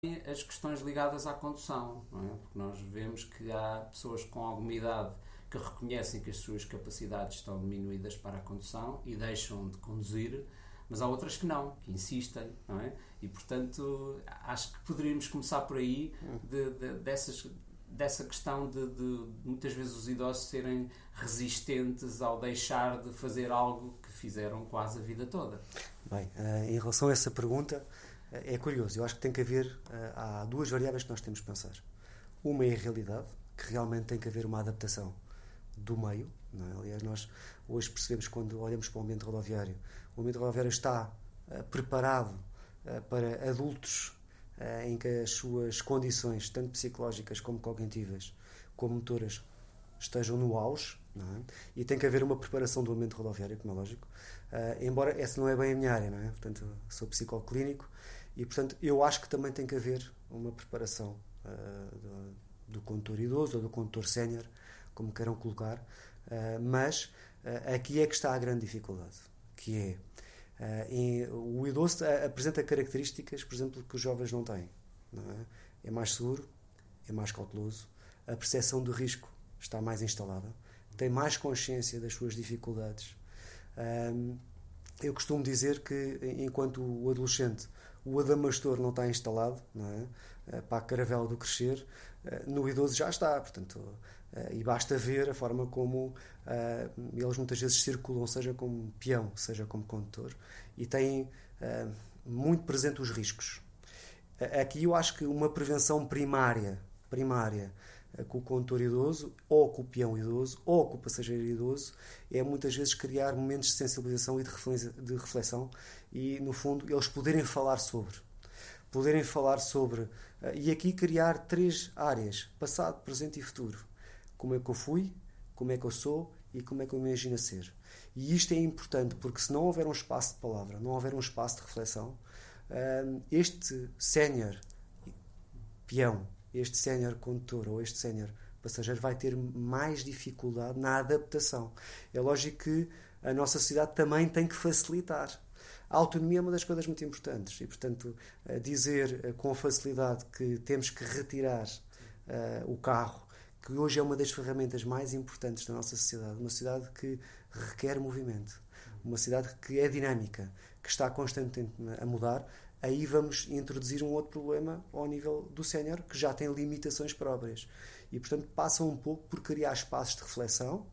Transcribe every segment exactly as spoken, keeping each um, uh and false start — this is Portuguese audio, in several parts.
as questões ligadas à condução, não é? Porque nós vemos que há pessoas com alguma idade que reconhecem que as suas capacidades estão diminuídas para a condução e deixam de conduzir, mas há outras que não, que insistem, não é? E, portanto, acho que poderíamos começar por aí, de, de, dessas, dessa questão de, de muitas vezes os idosos serem resistentes ao deixar de fazer algo que fizeram quase a vida toda. Bem, em relação a essa pergunta, é curioso. Eu acho que tem que haver, há duas variáveis que nós temos que pensar. Uma é a realidade, que realmente tem que haver uma adaptação do meio, não é? Aliás, nós hoje percebemos, quando olhamos para o ambiente rodoviário, o ambiente rodoviário está uh, preparado uh, para adultos uh, em que as suas condições, tanto psicológicas como cognitivas, como motoras, estejam no auge, não é? E tem que haver uma preparação do ambiente rodoviário, como é lógico, uh, embora essa não é bem a minha área, não é? Portanto, sou psicólogo clínico e, portanto, eu acho que também tem que haver uma preparação uh, do, do condutor idoso ou do condutor sénior, como queiram colocar, uh, mas uh, aqui é que está a grande dificuldade, que é uh, em, o idoso apresenta características, por exemplo, que os jovens não têm, não é? É mais seguro, é mais cauteloso, a percepção do risco está mais instalada, tem mais consciência das suas dificuldades. Um, eu costumo dizer que, enquanto o adolescente, o adamastor não está instalado, não é? Para a caravela do crescer, no idoso já está, portanto, e basta ver a forma como eles muitas vezes circulam, seja como peão, seja como condutor, e têm muito presente os riscos. Aqui eu acho que uma prevenção primária, primária com o condutor idoso, ou com o peão idoso, ou com o passageiro idoso, é muitas vezes criar momentos de sensibilização e de reflexão e, no fundo, eles poderem falar sobre. Poderem falar sobre... E aqui criar três áreas, passado, presente e futuro. Como é que eu fui, como é que eu sou e como é que eu imagino ser. E isto é importante, porque se não houver um espaço de palavra, não houver um espaço de reflexão, este sénior peão, este sénior condutor ou este sénior passageiro vai ter mais dificuldade na adaptação. É lógico que a nossa sociedade também tem que facilitar. A autonomia é uma das coisas muito importantes e, portanto, dizer com facilidade que temos que retirar uh, o carro, que hoje é uma das ferramentas mais importantes da nossa sociedade, uma sociedade que requer movimento, uma sociedade que é dinâmica, que está constantemente a mudar, aí vamos introduzir um outro problema ao nível do sénior, que já tem limitações próprias. E, portanto, passam um pouco por criar espaços de reflexão,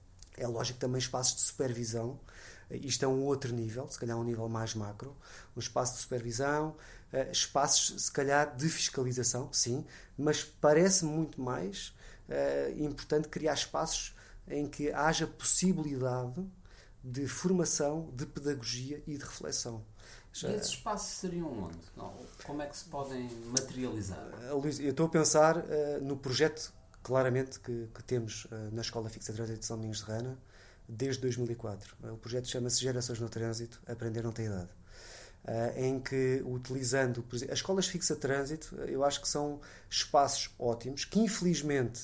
é lógico também espaços de supervisão. Isto é um outro nível, se calhar um nível mais macro, um espaço de supervisão, espaços, se calhar, de fiscalização, sim, mas parece muito mais uh, importante criar espaços em que haja possibilidade de formação, de pedagogia e de reflexão. Já... E esses espaços seriam onde? Como é que se podem materializar? Uh, Luís, eu estou a pensar uh, no projeto, claramente, que, que temos uh, na Escola Fixa de Trânsito de São Domingos de Rana, desde dois mil e quatro. O projeto chama-se Gerações no Trânsito, Aprender Não Tem Idade. Uh, em que, utilizando... As escolas fixas de trânsito, eu acho que são espaços ótimos, que infelizmente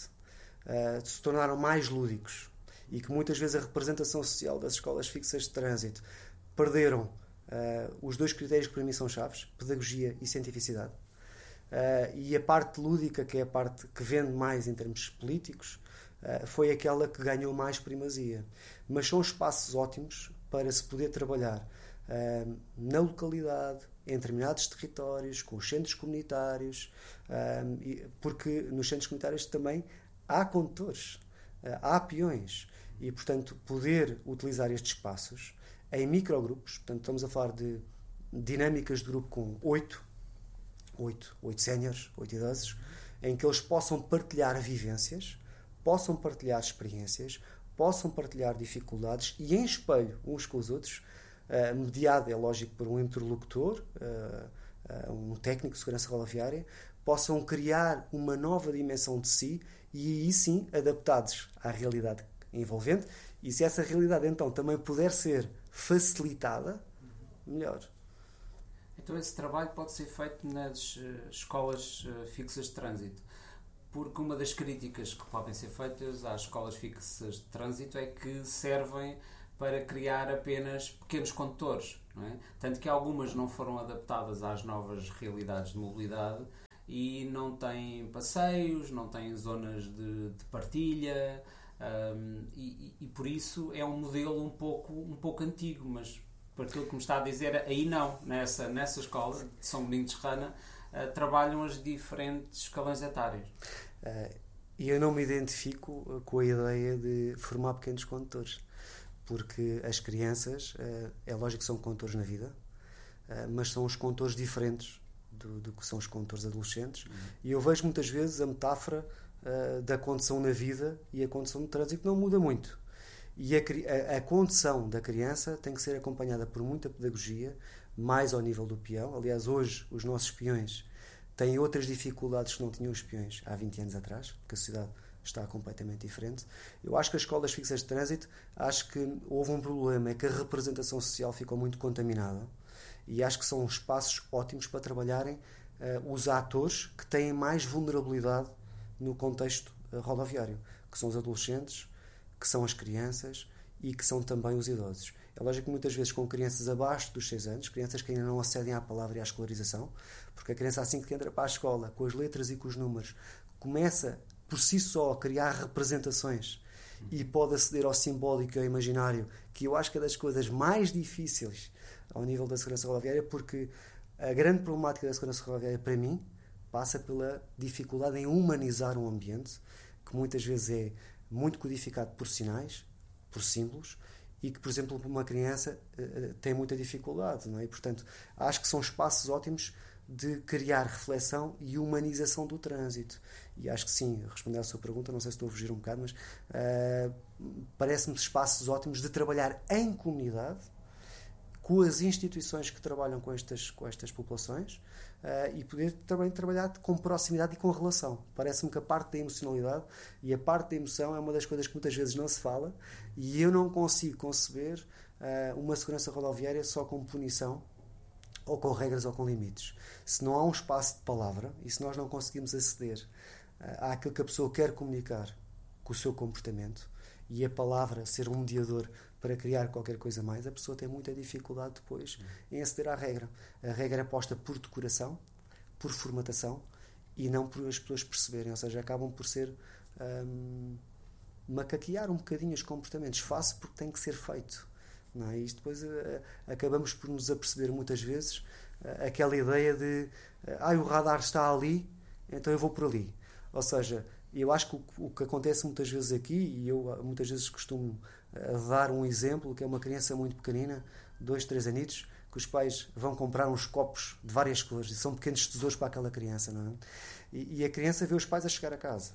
uh, se tornaram mais lúdicos e que muitas vezes a representação social das escolas fixas de trânsito perderam uh, os dois critérios que para mim são chaves, pedagogia e cientificidade. Uh, e a parte lúdica, que é a parte que vende mais em termos políticos, uh, foi aquela que ganhou mais primazia. Mas são espaços ótimos para se poder trabalhar uh, na localidade, em determinados territórios, com os centros comunitários, uh, e, porque nos centros comunitários também há condutores, uh, há peões, e, portanto, poder utilizar estes espaços em microgrupos. Portanto, estamos a falar de dinâmicas de grupo com oito, oito, oito séniores, oito idosos, em que eles possam partilhar vivências, possam partilhar experiências, possam partilhar dificuldades e em espelho uns com os outros, uh, mediado, é lógico, por um interlocutor, uh, uh, um técnico de segurança rodoviária, possam criar uma nova dimensão de si e aí sim adaptados à realidade envolvente, e se essa realidade então também puder ser facilitada, melhor. Então esse trabalho pode ser feito nas uh, escolas uh, fixas de trânsito, porque uma das críticas que podem ser feitas às escolas fixas de trânsito é que servem para criar apenas pequenos condutores, não é? Tanto que algumas não foram adaptadas às novas realidades de mobilidade e não têm passeios, não têm zonas de, de partilha, um, e, e, e por isso é um modelo um pouco, um pouco antigo, mas por aquilo que me está a dizer, aí não, nessa, nessa escola de São Benito de Serrana, uh, trabalham as diferentes escalões etários. E eu não me identifico com a ideia de formar pequenos condutores, porque as crianças, é lógico que são condutores na vida, mas são os condutores diferentes do, do que são os condutores adolescentes. Uhum. E eu vejo muitas vezes a metáfora da condução na vida e a condução no trânsito não muda muito. E a, a, a condução da criança tem que ser acompanhada por muita pedagogia, mais ao nível do peão. Aliás, hoje os nossos peões têm outras dificuldades que não tinham os peões há vinte anos atrás, porque a sociedade está completamente diferente. Eu acho que as escolas fixas de trânsito, acho que houve um problema, é que a representação social ficou muito contaminada, e acho que são espaços ótimos para trabalharem uh, os atores que têm mais vulnerabilidade no contexto uh, rodoviário, que são os adolescentes, que são as crianças e que são também os idosos. É lógico que muitas vezes com crianças abaixo dos seis anos, crianças que ainda não acedem à palavra e à escolarização, porque a criança assim que entra para a escola, com as letras e com os números, começa por si só a criar representações e pode aceder ao simbólico e ao imaginário, que eu acho que é das coisas mais difíceis ao nível da segurança rodoviária, porque a grande problemática da segurança rodoviária, para mim, passa pela dificuldade em humanizar um ambiente, que muitas vezes é muito codificado por sinais, por símbolos, e que, por exemplo, uma criança uh, tem muita dificuldade, não é? E, portanto, acho que são espaços ótimos de criar reflexão e humanização do trânsito. E acho que sim, responder à sua pergunta, não sei se estou a fugir um bocado, mas uh, parece-me espaços ótimos de trabalhar em comunidade, com as instituições que trabalham com estas, com estas populações, uh, e poder também trabalhar com proximidade e com relação. Parece-me que a parte da emocionalidade e a parte da emoção é uma das coisas que muitas vezes não se fala, e eu não consigo conceber uh, uma segurança rodoviária só com punição, ou com regras ou com limites. Se não há um espaço de palavra, e se nós não conseguimos aceder uh, àquilo que a pessoa quer comunicar com o seu comportamento, e a palavra ser um mediador para criar qualquer coisa mais, a pessoa tem muita dificuldade depois em aceder à regra. A regra é posta por decoração, por formatação, e não por as pessoas perceberem, ou seja, acabam por ser um, macaquear um bocadinho os comportamentos. Faço porque tem que ser feito. Não é? E depois uh, acabamos por nos aperceber muitas vezes uh, aquela ideia de uh, ah, o radar está ali, então eu vou por ali. Ou seja, eu acho que o, o que acontece muitas vezes aqui, e eu muitas vezes costumo uh, dar um exemplo, que é uma criança muito pequenina, dois, três anitos, que os pais vão comprar uns copos de várias cores, e são pequenos tesouros para aquela criança, não é? E, e a criança vê os pais a chegar a casa.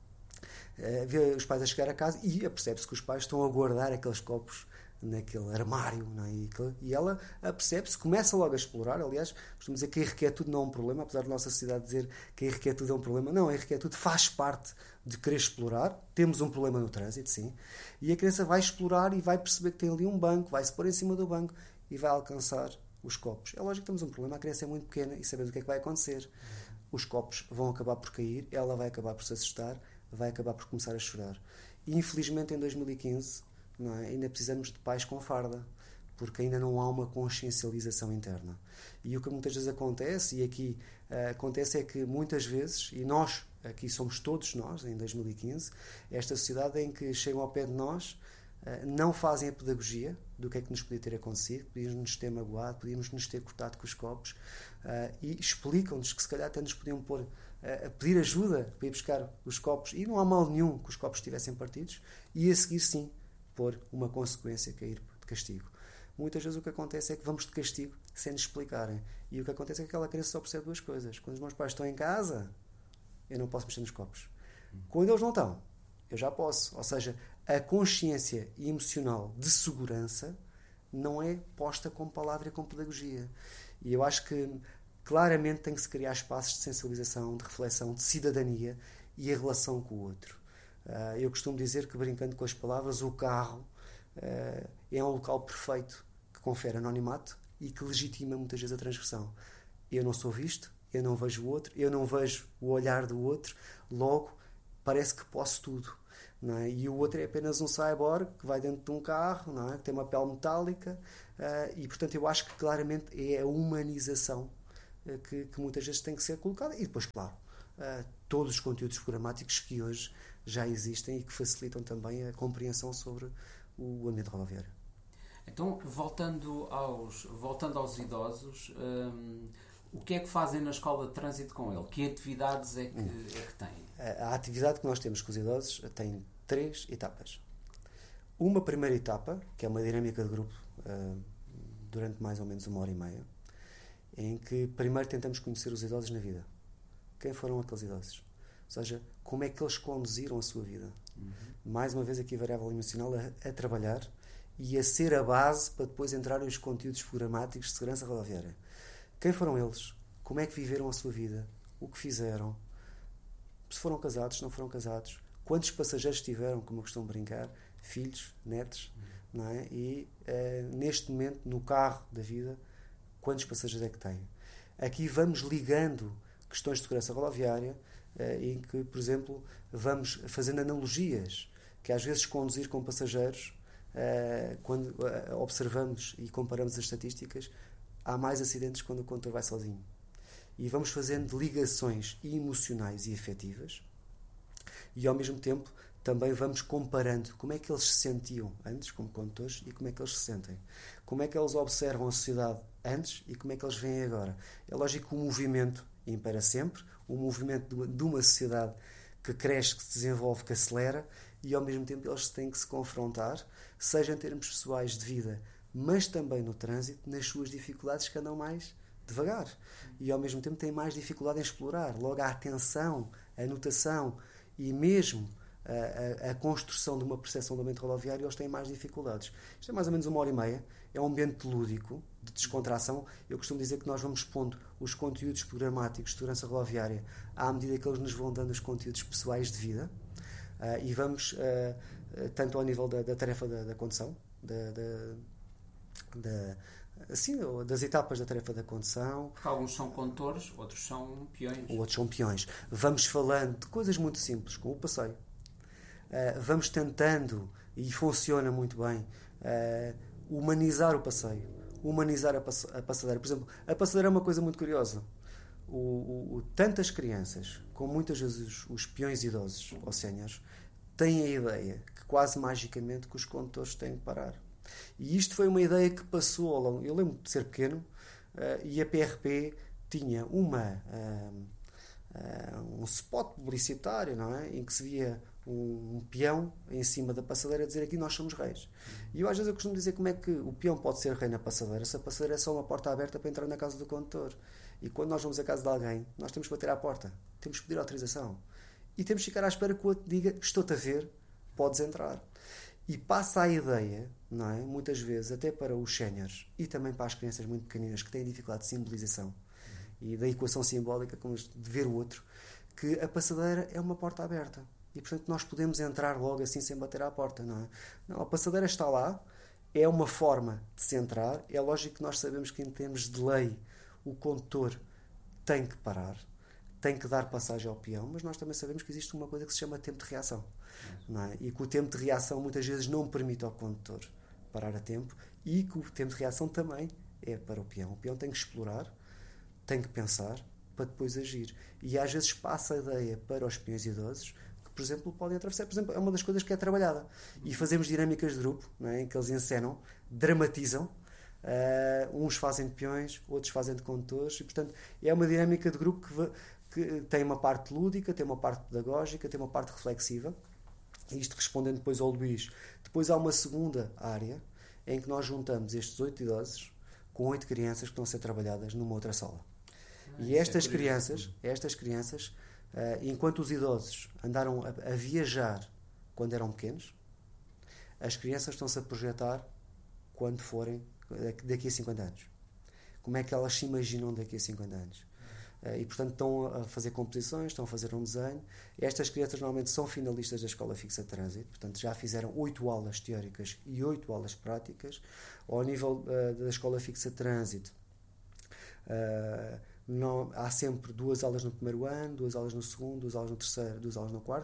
Uh, vê os pais a chegar a casa e apercebe-se que os pais estão a guardar aqueles copos naquele armário, não é? E ela apercebe-se, começa logo a explorar. Aliás, costumo dizer que a irrequietude não é um problema, apesar da nossa sociedade dizer que a irrequietude é um problema. Não, a irrequietude faz parte de querer explorar. Temos um problema no trânsito, sim, e a criança vai explorar e vai perceber que tem ali um banco, vai-se pôr em cima do banco e vai alcançar os copos. É lógico que temos um problema, a criança é muito pequena e sabemos o que é que vai acontecer. Os copos vão acabar por cair, ela vai acabar por se assustar, vai acabar por começar a chorar. E infelizmente em dois mil e quinze, não é? Ainda precisamos de pais com farda, porque ainda não há uma consciencialização interna. E o que muitas vezes acontece, e aqui uh, acontece, é que muitas vezes, e nós, aqui somos todos nós, em dois mil e quinze, esta sociedade em que chegam ao pé de nós, uh, não fazem a pedagogia do que é que nos podia ter acontecido, podíamos nos ter magoado, podíamos nos ter cortado com os copos, uh, e explicam-nos que se calhar até nos podiam pôr uh, a pedir ajuda para ir buscar os copos, e não há mal nenhum que os copos estivessem partidos, e a seguir sim, por uma consequência, cair de castigo. Muitas vezes o que acontece é que vamos de castigo sem nos explicarem. E o que acontece é que aquela criança só percebe duas coisas. Quando os meus pais estão em casa, eu não posso mexer nos copos. Quando eles não estão, eu já posso. Ou seja, a consciência emocional de segurança não é posta com palavra e com pedagogia. E eu acho que claramente tem que se criar espaços de sensibilização, de reflexão, de cidadania e a relação com o outro. Uh, eu costumo dizer que, brincando com as palavras, o carro uh, é um local perfeito que confere anonimato e que legitima muitas vezes a transgressão. Eu não sou visto, eu não vejo o outro, eu não vejo o olhar do outro, logo parece que posso tudo, não é? E o outro é apenas um cyborg que vai dentro de um carro, não é? Que tem uma pele metálica, uh, e portanto eu acho que claramente é a humanização uh, que, que muitas vezes tem que ser colocada. E depois, claro, uh, todos os conteúdos programáticos que hoje já existem e que facilitam também a compreensão sobre o ambiente rodoviário. Então, voltando aos, voltando aos idosos, hum, o que é que fazem na escola de trânsito com ele? Que atividades é que, hum. é que têm? A, a atividade que nós temos com os idosos tem três etapas. Uma primeira etapa, que é uma dinâmica de grupo, uh, durante mais ou menos uma hora e meia, em que primeiro tentamos conhecer os idosos na vida. Quem foram aqueles idosos? Ou seja, como é que eles conduziram a sua vida? Uhum. Mais uma vez aqui a variável emocional a, a trabalhar e a ser a base para depois entrarem os conteúdos programáticos de segurança rodoviária. Quem foram eles? Como é que viveram a sua vida? O que fizeram? Se foram casados, se não foram casados? Quantos passageiros tiveram, como eu costumo brincar? Filhos, netos, uhum. não é? E uh, neste momento, no carro da vida, quantos passageiros é que têm? Aqui vamos ligando questões de segurança rodoviária, uh, em que, por exemplo, vamos fazendo analogias, que às vezes conduzir com passageiros, Uh, quando uh, observamos e comparamos as estatísticas, há mais acidentes quando o condutor vai sozinho. E vamos fazendo ligações emocionais e afetivas e, ao mesmo tempo, também vamos comparando como é que eles se sentiam antes como condutores e como é que eles se sentem. Como é que eles observam a sociedade antes e como é que eles veem agora. É lógico que o movimento impera sempre, o movimento de uma sociedade que cresce, que se desenvolve, que acelera, e ao mesmo tempo eles têm que se confrontar, seja em termos pessoais de vida, mas também no trânsito, nas suas dificuldades que andam mais devagar. E ao mesmo tempo têm mais dificuldade em explorar. Logo a atenção, a notação e mesmo a, a, a construção de uma percepção do ambiente rodoviário, eles têm mais dificuldades. Isto é mais ou menos uma hora e meia. É um ambiente lúdico, de descontração. Eu costumo dizer que nós vamos pondo os conteúdos programáticos de segurança rodoviária à medida que eles nos vão dando os conteúdos pessoais de vida. Uh, e vamos, uh, uh, tanto ao nível da, da tarefa da, da condução, da, da, da, assim, das etapas da tarefa da condução. Porque alguns são condutores, outros são peões. Outros são peões. Vamos falando de coisas muito simples, como o passeio. Uh, vamos tentando, e funciona muito bem, uh, humanizar o passeio, humanizar a, pass- a passadeira. Por exemplo, a passadeira é uma coisa muito curiosa. O, o, o, tantas crianças, como muitas vezes os, os peões idosos ou séniores, têm a ideia que quase magicamente que os condutores têm que parar. E isto foi uma ideia que passou ao longo... Eu lembro de ser pequeno uh, e a P R P tinha uma, uh, uh, um spot publicitário, não é? Em que se via um, um peão em cima da passadeira a dizer aqui nós somos reis. E eu às vezes eu costumo dizer como é que o peão pode ser rei na passadeira se a passadeira é só uma porta aberta para entrar na casa do condutor. E quando nós vamos à casa de alguém, nós temos que bater à porta, temos que pedir autorização e temos que ficar à espera que o outro diga estou-te a ver, podes entrar. E passa a ideia, não é? Muitas vezes, até para os séniores e também para as crianças muito pequeninas que têm dificuldade de simbolização uhum. e da equação simbólica, como de ver o outro, que a passadeira é uma porta aberta e, portanto, nós podemos entrar logo assim sem bater à porta, não é? Não, a passadeira está lá, é uma forma de se entrar. É lógico que nós sabemos que em termos de lei o condutor tem que parar, tem que dar passagem ao peão, mas nós também sabemos que existe uma coisa que se chama tempo de reação. Não é? E que o tempo de reação muitas vezes não permite ao condutor parar a tempo e que o tempo de reação também é para o peão. O peão tem que explorar, tem que pensar para depois agir. E às vezes passa a ideia para os peões idosos que, por exemplo, podem atravessar. Por exemplo, é uma das coisas que é trabalhada. E fazemos dinâmicas de grupo, não é? Em que eles encenam, dramatizam. Uh, uns fazem de peões, outros fazem de condutores e, portanto, é uma dinâmica de grupo que, que tem uma parte lúdica, tem uma parte pedagógica, tem uma parte reflexiva. E isto respondendo depois ao Luís. Depois há uma segunda área em que nós juntamos estes oito idosos com oito crianças que estão a ser trabalhadas numa outra sala. Ah, e estas é crianças, estas crianças uh, enquanto os idosos andaram a, a viajar quando eram pequenos, as crianças estão-se a projetar quando forem daqui a cinquenta anos. Como é que elas se imaginam daqui a cinquenta anos? E, portanto, estão a fazer composições, estão a fazer um desenho. Estas crianças normalmente são finalistas da Escola Fixa de Trânsito, portanto, já fizeram oito aulas teóricas e oito aulas práticas. Ao nível uh, da Escola Fixa de Trânsito, uh, não, há sempre duas aulas no primeiro ano, duas aulas no segundo, duas aulas no terceiro, duas aulas no quarto.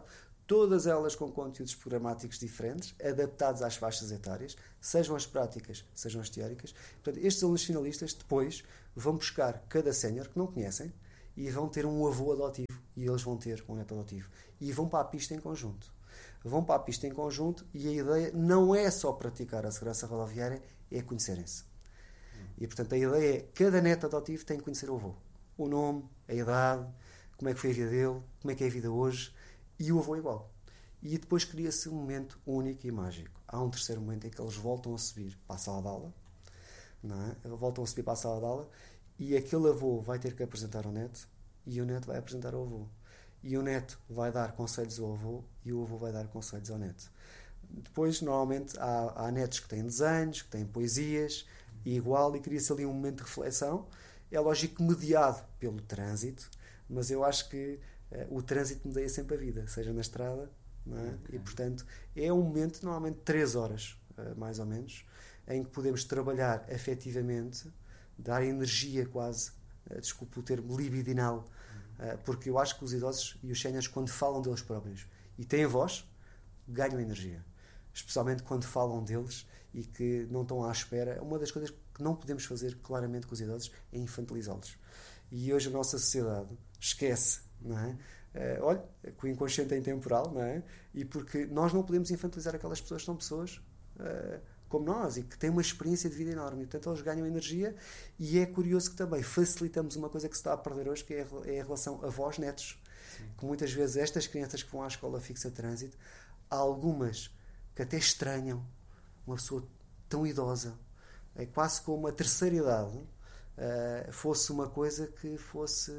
todas elas com conteúdos programáticos diferentes, adaptados às faixas etárias, sejam as práticas, sejam as teóricas. Portanto, estes alunos finalistas depois vão buscar cada sénior que não conhecem e vão ter um avô adotivo e eles vão ter um neto adotivo. E vão para a pista em conjunto. Vão para a pista em conjunto e a ideia não é só praticar a segurança rodoviária, é conhecerem-se. E, portanto, a ideia é que cada neto adotivo tem que conhecer o avô. O nome, a idade, como é que foi a vida dele, como é que é a vida hoje, e o avô é igual. E depois cria-se um momento único e mágico. Há um terceiro momento em que eles voltam a subir para a sala de aula, não é? Voltam a subir para a sala de aula e aquele avô vai ter que apresentar ao neto e o neto vai apresentar ao avô. E o neto vai dar conselhos ao avô e o avô vai dar conselhos ao neto. Depois, normalmente, há, há netos que têm desenhos, que têm poesias, e igual, e cria-se ali um momento de reflexão. É lógico mediado pelo trânsito, mas eu acho que uh, o trânsito medeia sempre a vida, seja na estrada, não é? Okay. E, portanto, é um momento, normalmente, três horas, uh, mais ou menos, em que podemos trabalhar efetivamente, dar energia quase, uh, desculpe o termo, libidinal, uh, porque eu acho que os idosos e os séniores, quando falam deles próprios e têm voz, ganham energia. Especialmente quando falam deles e que não estão à espera. Uma das coisas que não podemos fazer claramente com os idosos é infantilizá-los. E hoje a nossa sociedade esquece, não é? Uh, olha, que o inconsciente é intemporal, não é? E porque nós não podemos infantilizar aquelas pessoas que são pessoas uh, como nós e que têm uma experiência de vida enorme. E, portanto, eles ganham energia e é curioso que também facilitamos uma coisa que se está a perder hoje, que é a relação avós-netos. Que muitas vezes estas crianças que vão à escola fixa de trânsito, há algumas que até estranham uma pessoa tão idosa, é quase como a terceira idade uh, fosse uma coisa que fosse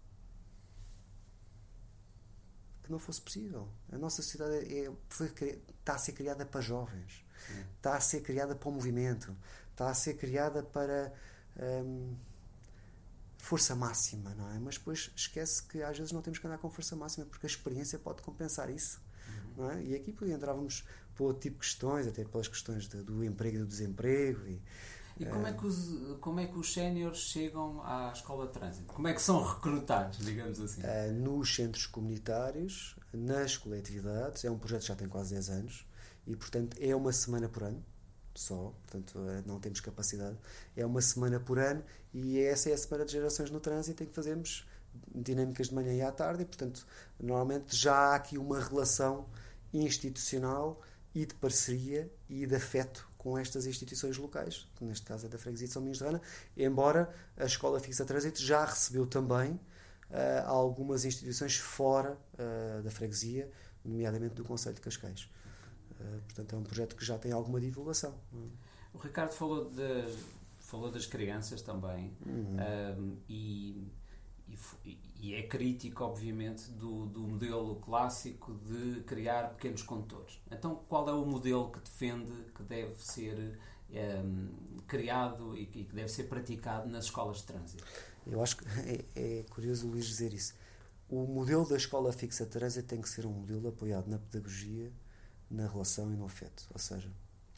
que não fosse possível. A nossa sociedade é, foi, está a ser criada para jovens. Sim. Está a ser criada para o movimento, está a ser criada para um, força máxima, não é? Mas depois esquece que às vezes não temos que andar com força máxima porque a experiência pode compensar isso. Não é? E aqui entrávamos para outro tipo de questões, até pelas questões de, do emprego e do desemprego. E, e como, é que os, como é que os séniores chegam à escola de trânsito? Como é que são recrutados, digamos assim? Uh, nos centros comunitários, nas coletividades, é um projeto que já tem quase dez anos e, portanto, é uma semana por ano só, portanto, não temos capacidade. É uma semana por ano e essa é a semana de gerações no trânsito em que fazemos dinâmicas de manhã e à tarde e, portanto, normalmente já há aqui uma relação institucional e de parceria e de afeto com estas instituições locais, que neste caso é da Freguesia de São Domingos de Rana, embora a Escola Fixa de Trânsito já recebeu também uh, algumas instituições fora uh, da Freguesia, nomeadamente do Concelho de Cascais. Uh, portanto, é um projeto que já tem alguma divulgação. O Ricardo falou, de, falou das crianças também, uhum. um, e E, e é crítico, obviamente, do, do modelo clássico de criar pequenos condutores. Então, qual é o modelo que defende que deve ser um, criado e que, que deve ser praticado nas escolas de trânsito? Eu acho que é, é curioso o Luís dizer isso. O modelo da escola fixa de trânsito tem que ser um modelo apoiado na pedagogia, na relação e no afeto. Ou seja,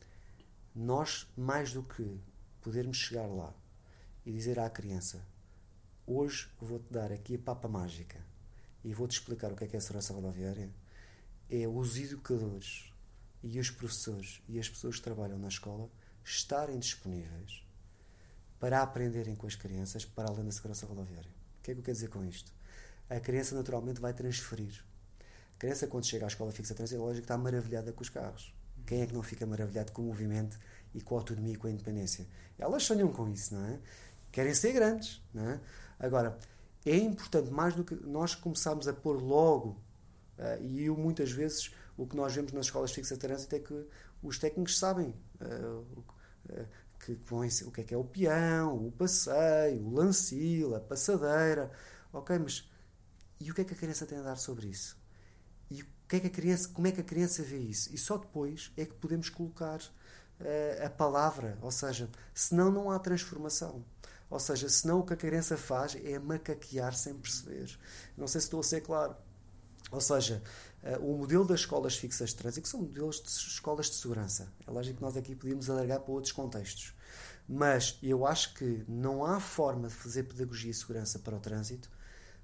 nós, mais do que podermos chegar lá e dizer à criança: hoje vou-te dar aqui a papa mágica e vou-te explicar o que é que é a segurança rodoviária, é os educadores e os professores e as pessoas que trabalham na escola estarem disponíveis para aprenderem com as crianças para além da segurança rodoviária. O que é que eu quero dizer com isto? A criança naturalmente vai transferir. A criança, quando chega à escola fixa de trânsito, é lógico que está maravilhada com os carros. Quem é que não fica maravilhado com o movimento e com a autonomia e com a independência? Elas sonham com isso, não é? Querem ser grandes, não é? Agora, é importante, mais do que nós começarmos a pôr logo, uh, e eu, muitas vezes, o que nós vemos nas escolas fixas de trânsito é que os técnicos sabem uh, uh, que vão ensinar o que é que é o peão, o passeio, o lancil, a passadeira. Ok, mas e o que é que a criança tem a dar sobre isso? E o que é que a criança, como é que a criança vê isso? E só depois é que podemos colocar uh, a palavra, ou seja, senão não há transformação. Ou seja, senão o que a criança faz é macaquear sem perceber. Não sei se estou a ser claro. Ou seja, uh, o modelo das escolas fixas de trânsito, que são modelos de escolas de segurança. É lógico que nós aqui podíamos alargar para outros contextos. Mas eu acho que não há forma de fazer pedagogia e segurança para o trânsito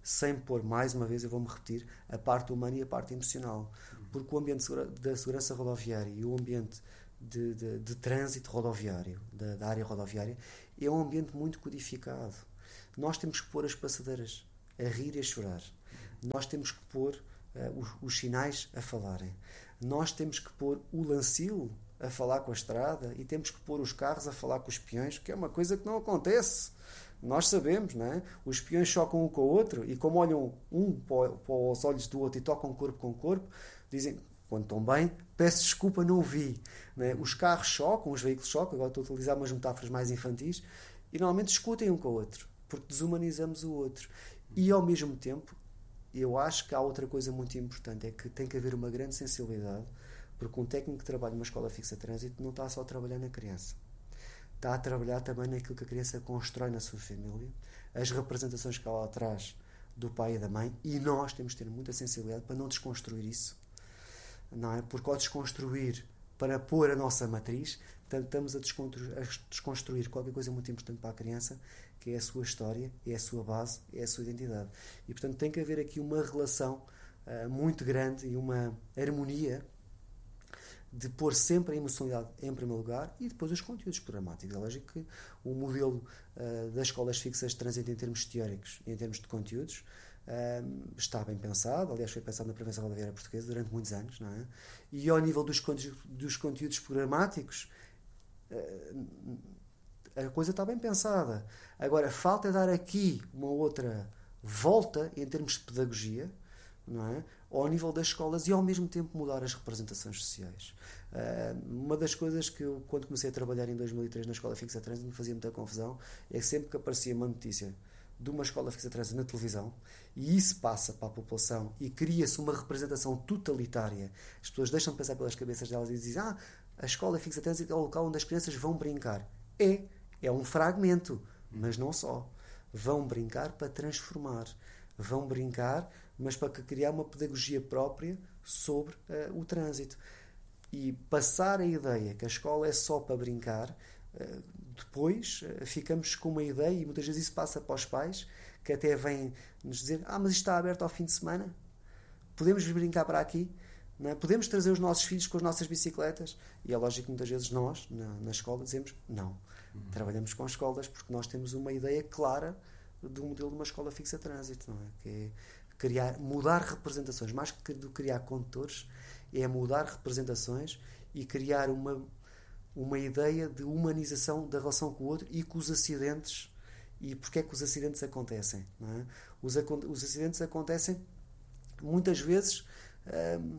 sem pôr, mais uma vez, eu vou-me repetir, a parte humana e a parte emocional. Porque o ambiente da segurança rodoviária e o ambiente de, de, de trânsito rodoviário, da, da área rodoviária, é um ambiente muito codificado. Nós temos que pôr as passadeiras a rir e a chorar. Nós temos que pôr uh, os, os sinais a falarem. Nós temos que pôr o lancil a falar com a estrada e temos que pôr os carros a falar com os peões, que é uma coisa que não acontece. Nós sabemos, não é? Os peões chocam um com o outro e como olham um para, para os olhos do outro e tocam corpo com corpo, dizem, quando estão bem, peço desculpa, não o vi. Não é? Os carros chocam, os veículos chocam, agora estou a utilizar umas metáforas mais infantis, e normalmente discutem um com o outro, porque desumanizamos o outro. E ao mesmo tempo, eu acho que há outra coisa muito importante, é que tem que haver uma grande sensibilidade, porque um técnico que trabalha numa escola fixa de trânsito não está só a trabalhar na criança. Está a trabalhar também naquilo que a criança constrói na sua família, as representações que ela traz do pai e da mãe, e nós temos de ter muita sensibilidade para não desconstruir isso. Não é? Porque ao desconstruir para pôr a nossa matriz, estamos a desconstruir, a desconstruir qualquer coisa muito importante para a criança, que é a sua história, é a sua base, é a sua identidade. E, portanto, tem que haver aqui uma relação uh, muito grande e uma harmonia de pôr sempre a emocionalidade em primeiro lugar e depois os conteúdos programáticos. É lógico que o modelo uh, das escolas fixas de trânsito em termos teóricos e em termos de conteúdos uh, está bem pensado. Aliás, foi pensado na prevenção rodoviária portuguesa durante muitos anos, não é? E ao nível dos, conteúdos, dos conteúdos programáticos, uh, a coisa está bem pensada. Agora, falta dar aqui uma outra volta em termos de pedagogia, não é? Ao nível das escolas e ao mesmo tempo mudar as representações sociais. Uh, uma das coisas que eu, quando comecei a trabalhar em dois mil e três na Escola Fixa de Trânsito, me fazia muita confusão, é que sempre que aparecia uma notícia de uma Escola Fixa de Trânsito na televisão, e isso passa para a população e cria-se uma representação totalitária, as pessoas deixam de pensar pelas cabeças delas e dizem, ah, a Escola Fixa de Trânsito é o local onde as crianças vão brincar. É, é um fragmento, mas não só. Vão brincar para transformar. Vão brincar, mas para criar uma pedagogia própria sobre uh, o trânsito. E passar a ideia que a escola é só para brincar, uh, depois uh, ficamos com uma ideia, e muitas vezes isso passa para os pais, que até vêm nos dizer, ah, mas isto está aberto ao fim de semana? Podemos brincar para aqui? Não é? Podemos trazer os nossos filhos com as nossas bicicletas? E é lógico que muitas vezes nós, na, na escola, dizemos, não. Uhum. Trabalhamos com escolas porque nós temos uma ideia clara do modelo de uma escola fixa de trânsito, não é? Que é criar, mudar representações, mais que do criar condutores, é mudar representações e criar uma, uma ideia de humanização da relação com o outro e com os acidentes. E porquê é que os acidentes acontecem? Não é? os, os acidentes acontecem muitas vezes. Hum,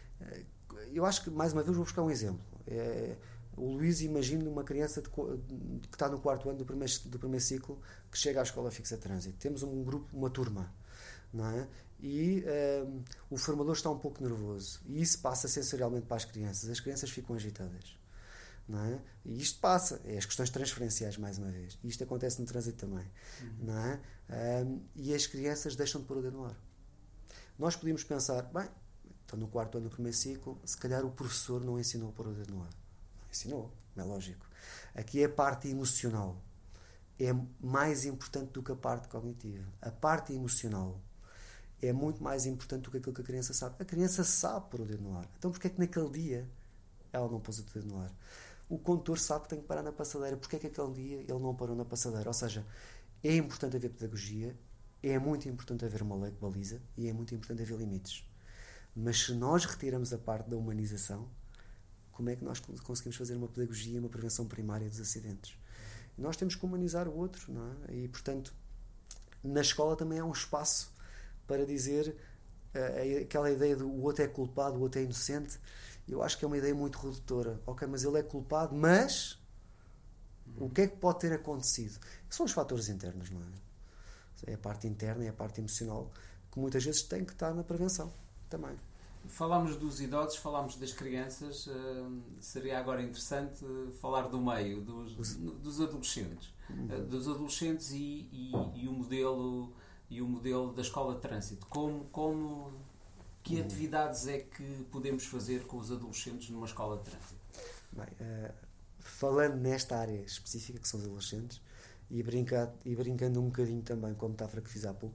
eu acho que, mais uma vez, vou buscar um exemplo. É, o Luís imagina uma criança de, que está no quarto ano do primeiro, do primeiro ciclo, que chega à escola fixa de trânsito. Temos um grupo, uma turma, não é? E um, o formador está um pouco nervoso. E isso passa sensorialmente para as crianças. As crianças ficam agitadas, não é? E isto passa. É as questões transferenciais, mais uma vez. E isto acontece no trânsito também, uhum. não é? Um, e as crianças deixam de pôr o dedo no ar. Nós podíamos pensar, bem, estou no quarto ano do primeiro ciclo, se calhar o professor não ensinou a pôr o dedo no ar. Não ensinou, não é lógico. Aqui é a parte emocional. É mais importante do que a parte cognitiva. A parte emocional é muito mais importante do que aquilo que a criança sabe. A criança sabe pôr o dedo no ar. Então porquê é que naquele dia ela não pôs o dedo no ar? O condutor sabe que tem que parar na passadeira. Porquê é que aquele dia ele não parou na passadeira? Ou seja, é importante haver pedagogia, é muito importante haver uma lei que baliza e é muito importante haver limites. Mas se nós retiramos a parte da humanização, como é que nós conseguimos fazer uma pedagogia e uma prevenção primária dos acidentes? Nós temos que humanizar o outro, não é? E, portanto, na escola também há um espaço para dizer uh, aquela ideia do o outro é culpado, o outro é inocente. Eu acho que é uma ideia muito redutora. Ok, mas ele é culpado, mas o que é que pode ter acontecido? São os fatores internos, não é? É a parte interna e a parte emocional que muitas vezes tem que estar na prevenção também. Falámos dos idosos, falámos das crianças, uh, seria agora interessante falar do meio, dos, dos adolescentes. Uh, dos adolescentes e, e, e, o modelo, e o modelo da escola de trânsito. Como, como, que atividades é que podemos fazer com os adolescentes numa escola de trânsito? Bem, uh, falando nesta área específica que são os adolescentes, e, brincar, e brincando um bocadinho também com a metáfora que fiz há pouco,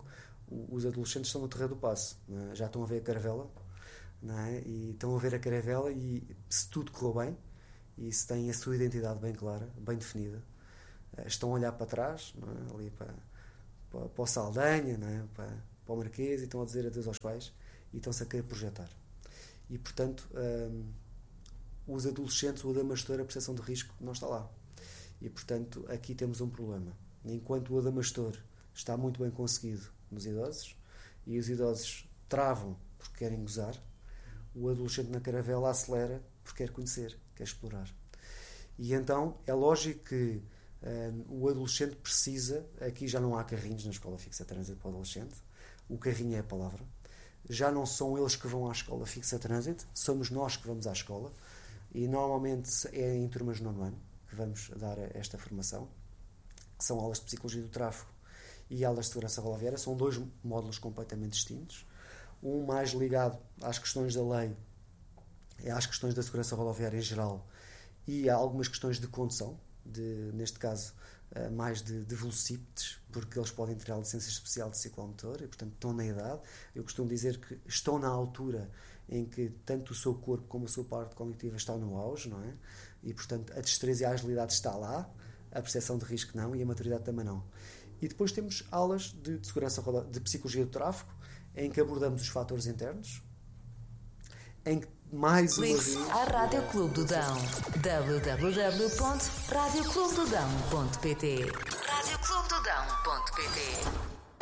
os adolescentes estão no terreiro do passo, não é? Já estão a ver a caravela, não é? E estão a ver a caravela e se tudo correu bem e se têm a sua identidade bem clara, bem definida, estão a olhar para trás, não é? Ali para, para, para o Saldanha, não é? para, para o Marquês, e estão a dizer adeus aos pais e estão-se a querer projetar. E portanto hum, os adolescentes, o adamastor, a percepção de risco não está lá. E portanto aqui temos um problema. Enquanto o adamastor está muito bem conseguido nos idosos e os idosos travam porque querem gozar, o adolescente na caravela acelera porque quer conhecer, quer explorar. E então é lógico que um, o adolescente precisa, aqui já não há carrinhos na escola fixa trânsito para o adolescente, o carrinho é a palavra, já não são eles que vão à escola fixa trânsito, somos nós que vamos à escola, e normalmente é em turmas de nono ano que vamos dar esta formação, que são aulas de Psicologia do Tráfego e aulas de Segurança Rodoviária. São dois módulos completamente distintos, um mais ligado às questões da lei, às questões da segurança rodoviária em geral, e a algumas questões de condução, de, neste caso mais de, de velocípedes, porque eles podem ter a licença especial de ciclomotor e portanto estão na idade. Eu costumo dizer que estão na altura em que tanto o seu corpo como a sua parte cognitiva estão no auge, não é? E portanto a destreza e a agilidade está lá, a percepção de risco não, e a maturidade também não. E depois temos aulas de, de segurança, de psicologia do tráfego, em que abordamos os fatores internos, em que mais uma vez... à Rádio Clube do Dão, w w w ponto rádio clube do dão ponto p t rádio clube do dão ponto p t.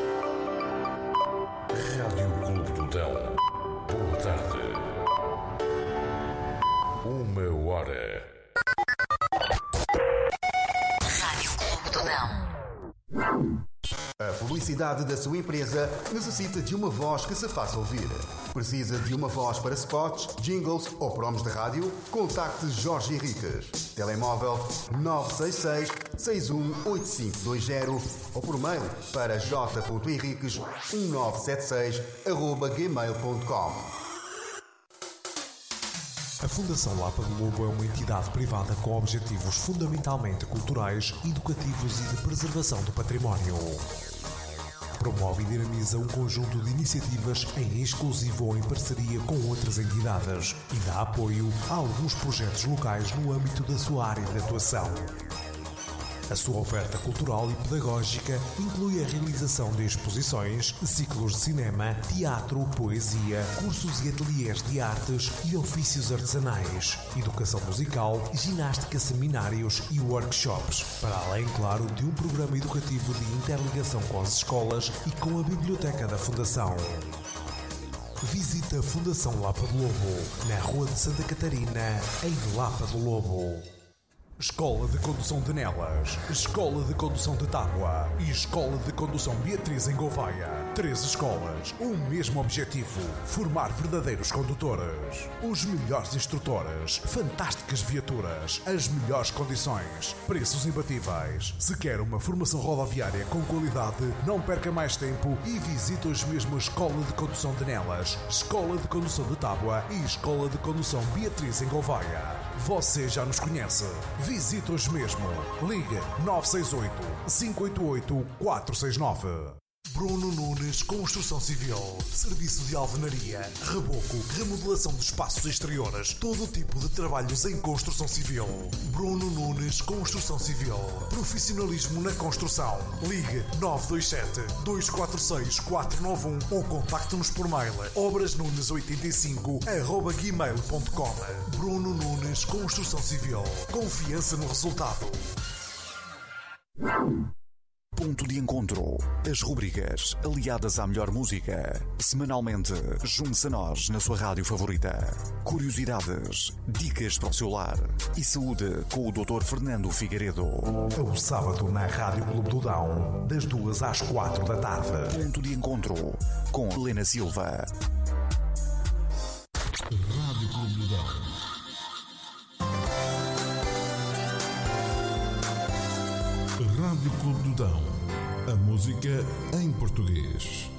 Rádio Clube do Dão. Boa tarde. Uma hora. Rádio Clube do Dão. A publicidade da sua empresa necessita de uma voz que se faça ouvir. Precisa de uma voz para spots, jingles ou promos de rádio? Contacte Jorge Henriques. Telemóvel nove seis seis, seis um oito cinco dois zero ou por mail para j ponto henriques um nove sete seis arroba gmail ponto com. A Fundação Lapa do Lobo é uma entidade privada com objetivos fundamentalmente culturais, educativos e de preservação do património. Promove e dinamiza um conjunto de iniciativas em exclusivo ou em parceria com outras entidades e dá apoio a alguns projetos locais no âmbito da sua área de atuação. A sua oferta cultural e pedagógica inclui a realização de exposições, ciclos de cinema, teatro, poesia, cursos e ateliês de artes e ofícios artesanais, educação musical, ginástica, seminários e workshops, para além, claro, de um programa educativo de interligação com as escolas e com a biblioteca da Fundação. Visita a Fundação Lapa do Lobo, na Rua de Santa Catarina, em Lapa do Lobo. Escola de Condução de Nelas, Escola de Condução de Tábua e Escola de Condução Beatriz em Gouveia. Três escolas, o mesmo objetivo: formar verdadeiros condutores. Os melhores instrutores, fantásticas viaturas, as melhores condições, preços imbatíveis. Se quer uma formação rodoviária com qualidade, não perca mais tempo e visite hoje mesmo a Escola de Condução de Nelas, Escola de Condução de Tábua e Escola de Condução Beatriz em Gouveia. Você já nos conhece. Visite hoje mesmo. Ligue nove seis oito, cinco oito oito, quatro seis nove. Bruno Nunes Construção Civil. Serviço de alvenaria, reboco, remodelação de espaços exteriores, todo tipo de trabalhos em construção civil. Bruno Nunes Construção Civil. Profissionalismo na construção. Ligue nove dois sete, dois quatro seis, quatro nove um ou contacte-nos por mail obrasnunes oitenta e cinco arroba gmail ponto com. Bruno Nunes Construção Civil. Confiança no resultado. Ponto de Encontro. As rubricas aliadas à melhor música. Semanalmente, junte-se a nós na sua rádio favorita. Curiosidades, dicas para o seu lar e saúde com o doutor Fernando Figueiredo. O sábado na Rádio Clube do Dão, das duas às quatro da tarde. Ponto de Encontro com Helena Silva. Rádio Clube do Dão. Rádio Clube do Dão. A música em português.